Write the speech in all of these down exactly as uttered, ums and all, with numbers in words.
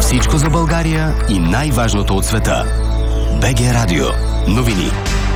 Всичко за България и най-важното от света. БГ Радио. Новини.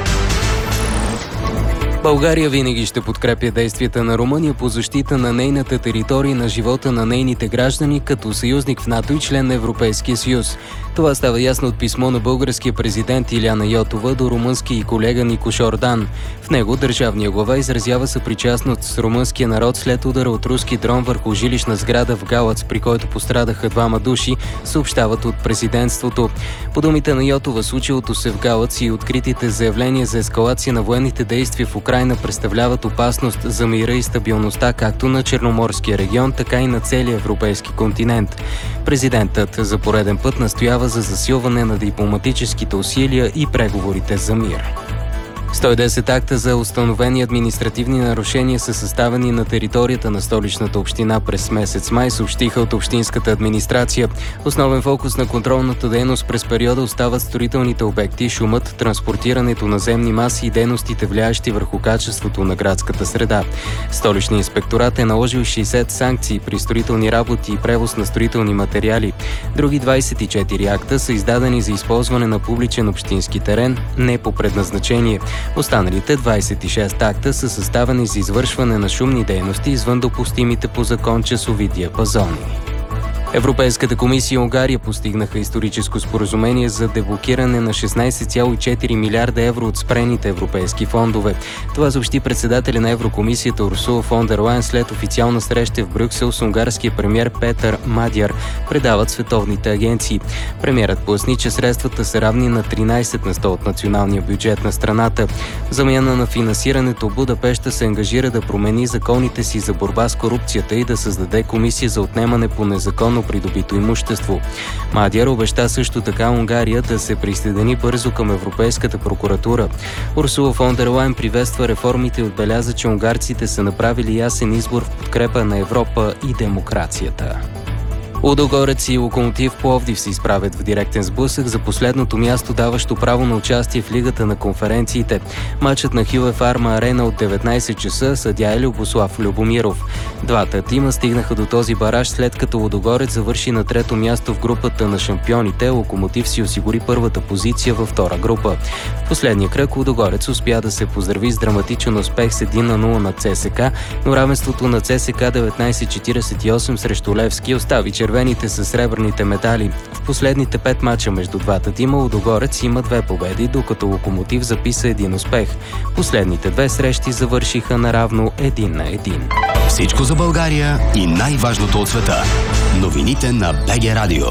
България винаги ще подкрепя действията на Румъния по защита на нейната територия и на живота на нейните граждани като съюзник в НАТО и член на Европейския съюз. Това става ясно от писмо на българския президент Илияна Йотова до румънския и колега Нико Шордан. В него държавният глава изразява съпричастност с румънския народ след удара от руски дрон върху жилищна сграда в Галац, при който пострадаха двама души, съобщават от президентството. По думите на Йотова, случилото се в Галац и откритите заявления за ескалация на военните действия в Украйна представляват опасност за мира и стабилността както на Черноморския регион, така и на целия европейски континент. Президентът за пореден път настоява за засилване на дипломатическите усилия и преговорите за мир. сто и десет акта за установени административни нарушения са съставени на територията на столичната община през месец май, съобщиха от общинската администрация. Основен фокус на контролната дейност през периода остават строителните обекти, шумът, транспортирането на земни маси и дейностите, влияещи върху качеството на градската среда. Столичният инспекторат е наложил шейсет санкции при строителни работи и превоз на строителни материали. Други двадесет и четири акта са издадени за използване на публичен общински терен, не по предназначение. Останалите двадесет и шест акта са съставени за извършване на шумни дейности извън допустимите по закон часови диапазони. Европейската комисия и Унгария постигнаха историческо споразумение за деблокиране на шестнадесет цяло и четири милиарда евро от спрените европейски фондове. Това съобщи председателя на Еврокомисията Урсула фон дер Лайен след официална среща в Брюксел с унгарския премиер Петър Мадяр, предават световните агенции. Премиерът поясни, че средствата са равни на тринадесет на сто от националния бюджет на страната. В замяна на финансирането Будапеща се ангажира да промени законите си за борба с корупцията и да създаде комисия за отнемане по незаконно придобито имущество. Мадяр обеща също така Унгария да се присъедини бързо към Европейската прокуратура. Урсула фон дер Лайен приветства реформите и отбеляза, че унгарците са направили ясен избор в подкрепа на Европа и демокрацията. Лудогорец и Локомотив Пловдив се изправят в директен сблъсък за последното място, даващо право на участие в Лигата на конференциите. Матчът на Хюе Фарма Арена от деветнадесет часа, съдия е Любослав Любомиров. Двата тима стигнаха до този бараж, след като Лудогорец завърши на трето място в групата на шампионите. Локомотив си осигури първата позиция във втора група. В последния кръг Лудогорец успя да се поздрави с драматичен успех с един на нула на ЦСКА, но равенството на ЦСКА деветнадесет четиридесет и осем срещу Левски остави червените със сребърните медали. В последните пет мача между двата тима Лудогорец има две победи, докато Локомотив записа един успех. Последните две срещи завършиха наравно един на един. Всичко за България и най-важното от света. Новините на БГ Радио.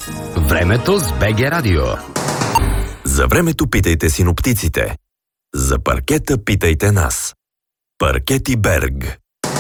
Времето с БГ Радио. За времето питайте синоптиците. За паркета питайте нас. Паркети Берг.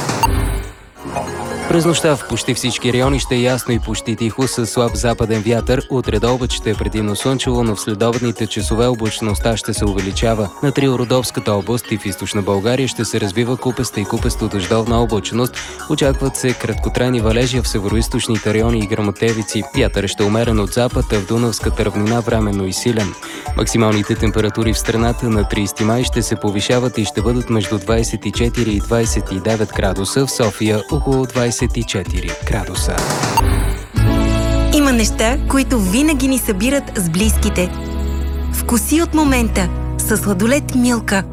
През нощта в почти всички райони ще е ясно и почти тихо с слаб западен вятър. Утре до обед ще е предимно слънчево, но в следобедните часове облачността ще се увеличава. На Триородопската област и в източна България ще се развива купеста и купесто дъждовна облачност. Очакват се краткотрайни валежи в североизточните райони и гръмотевици. Вятър ще е умерен от запад, а в Дунавската равнина временно и силен. Максималните температури в страната на тридесети май ще се повишават и ще бъдат между двадесет и четири и двадесет и девет градуса, в София около двадесет и четири градуса. Има неща, които винаги ни събират с близките. Вкуси от момента със сладолед Милка.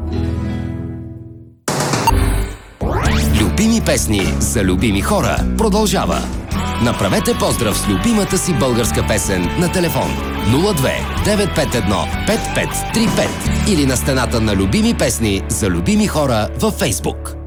Любими песни за любими хора продължава. Направете поздрав с любимата си българска песен на телефон нула две девет пет едно пет пет три пет или на стената на любими песни за любими хора във Фейсбук.